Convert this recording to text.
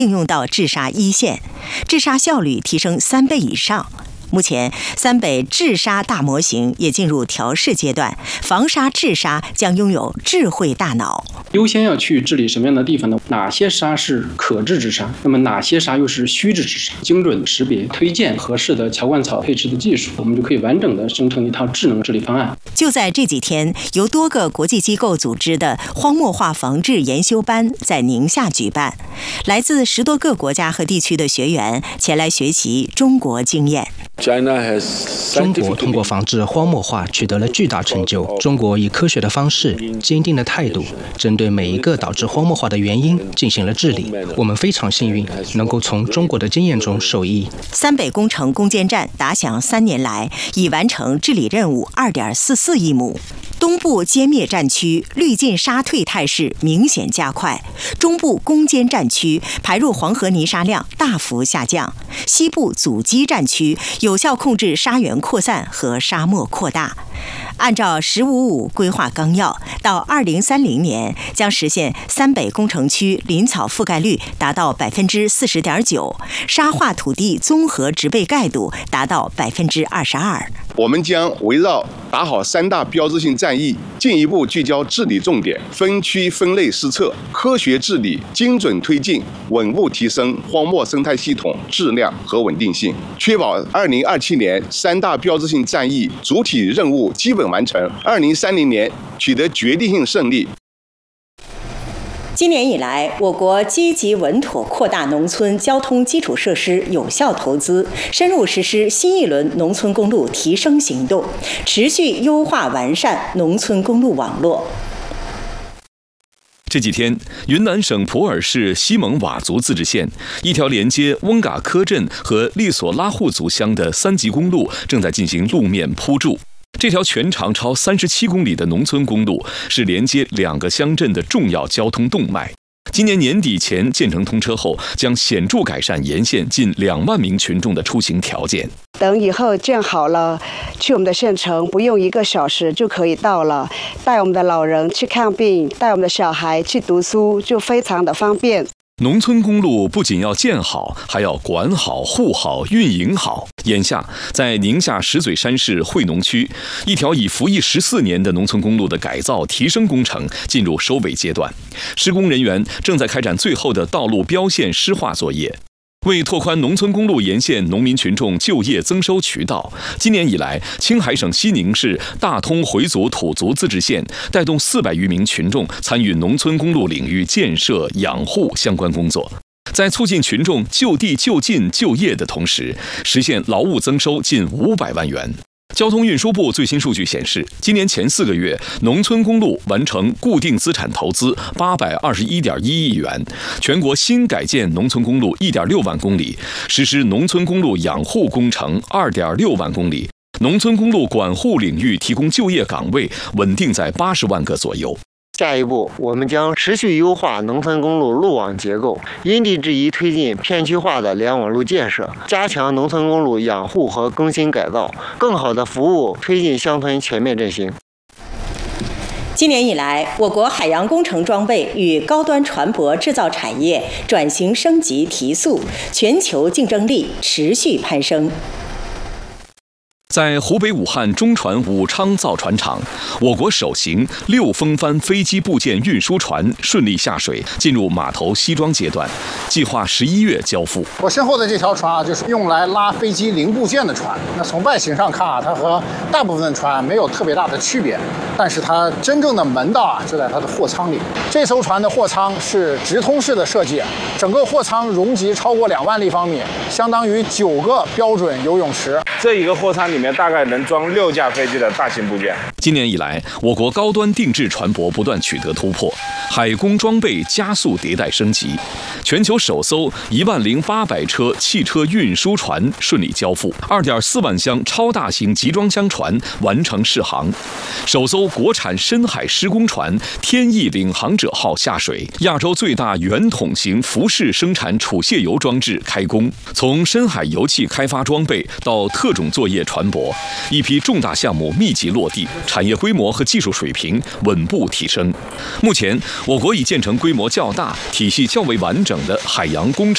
应用到治沙一线，治沙效率提升3倍以上。目前，三北治沙大模型也进入调试阶段，防沙治沙将拥有智慧大脑。 优先要去治理什么样的地方呢？哪些沙是可治之沙？那么哪些沙又是虚治之沙？精准识别、推荐合适的乔灌草配置的技术，我们就可以完整的生成一套智能治理方案。 就在这几天，由多个国际机构组织的荒漠化防治研修班在宁夏举办，来自10多个国家和地区的学员前来学习中国经验。 中国通过防治荒漠化取得了巨大成就。中国以科学的方式、坚定的态度，针对每一个导致荒漠化的原因进行了治理。我们非常幸运，能够从中国的经验中受益。 三北工程攻坚战打响3年来，已完成治理任务2.44亿亩。东部歼灭战区滤进沙退态势明显加快，中部攻坚战区排入黄河泥沙量大幅下降，西部阻击战区有效控制沙源扩散和沙漠扩大。按照“15-5”规划纲要，到2030年将实现三北工程区林草覆盖率达到40.9%，沙化土地综合植被盖度达到22%。 我们将围绕打好3大标志性战役，进一步聚焦治理重点，分区分类施策，科学治理，精准推进，稳步提升荒漠生态系统质量和稳定性，确保2027年3大标志性战役主体任务基本完成，2030年取得决定性胜利。 今年以来，我国积极稳妥扩大农村交通基础设施有效投资，深入实施新一轮农村公路提升行动，持续优化完善农村公路网络。 这几天，云南省普洱市西蒙佤族自治县一条连接翁嘎科镇和利索拉护族乡的3级公路正在进行路面铺筑。这条全长超37公里的农村公路是连接2个乡镇的重要交通动脉。今年年底前建成通车后，将显著改善沿线近2万名群众的出行条件。 等以后建好了，去我们的县城不用1个小时就可以到了，带我们的老人去看病，带我们的小孩去读书，就非常的方便。 农村公路不仅要建好，还要管好、护好、运营好。眼下，在宁夏石嘴山市惠农区，一条已服役14年的农村公路的改造提升工程进入收尾阶段，施工人员正在开展最后的道路标线施划作业。为拓宽农村公路沿线农民群众就业增收渠道，今年以来，青海省西宁市大通回族土族自治县带动400余名群众参与农村公路领域建设、养护相关工作，在促进群众就地就近就业的同时，实现劳务增收近500万元。交通运输部最新数据显示，今年前4个月，农村公路完成固定资产投资821.1亿元，全国新改建农村公路1.6万公里，实施农村公路养护工程2.6万公里，农村公路管护领域提供就业岗位稳定在80万个左右。 下一步，我们将持续优化农村公路路网结构，因地制宜推进片区化的联网路建设，加强农村公路养护和更新改造，更好地服务推进乡村全面振兴。 今年以来，我国海洋工程装备与高端船舶制造产业转型升级提速，全球竞争力持续攀升。 在湖北武汉中船武昌造船厂，我国首型6风帆飞机部件运输船顺利下水，进入码头西装阶段，计划11月交付。 我身后的这条船就是用来拉飞机零部件的船。那从外形上看它和大部分的船没有特别大的区别，但是它真正的门道就在它的货舱里。这艘船的货舱是直通式的设计，整个货舱容积超过2万立方米，相当于9个标准游泳池。 这一个货舱里面大概能装6架飞机的大型部件。 今年以来，我国高端定制船舶不断取得突破，海工装备加速迭代升级。全球首艘10800车汽车运输船顺利交付，2.4万箱超大型集装箱船完成试航，首艘国产深海施工船天翼领航者号下水，亚洲最大圆筒型浮式生产储卸油装置开工。从深海油气开发装备到特种作业船舶，一批重大项目密集落地，产业规模和技术水平稳步提升。目前，我国已建成规模较大、体系较为完整的海洋工程